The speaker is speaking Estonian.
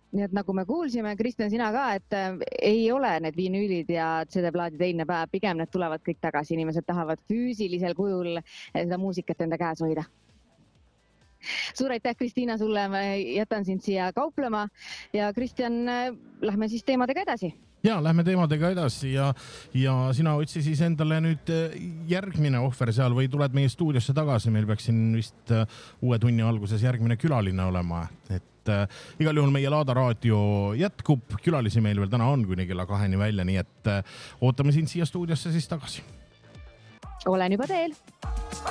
Nii et nagu me kuulsime, Kristjan, sina ka, et ei ole need vinüülid ja CD-plaadid eilne päev, pigem need tulevad kõik tagasi. Inimesed tahavad füüsilisel kujul seda muusikat enda käes hoida. Suur aitäh, Kristiina, sulle. Ma jätan sind siia kauplema ja Kristjan, lähme siis teemadega edasi. Ja, lähme teemadega edasi ja sina otsi siis endale nüüd järgmine ohver seal või tuled meie stuudiosse tagasi. Meil peaks siin vist uue tunni alguses järgmine külaline olema, et igal juhul meie Laada raadio jätkub. Külalisi meil veel täna on kuni kella 2 välja, nii et ootame sind siia stuudiosse siis tagasi. Olen juba teel.